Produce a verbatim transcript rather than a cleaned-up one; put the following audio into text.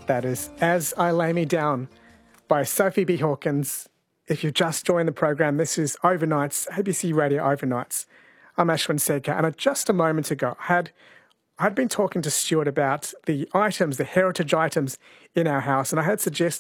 That is As I Lay Me Down by Sophie B. Hawkins. If you've just joined the program, this is Overnights, A B C Radio Overnights. I'm Ashwin Sedkar, and just a moment ago, I had I'd been talking to Stuart about the items, the heritage items in our house, and I had suggested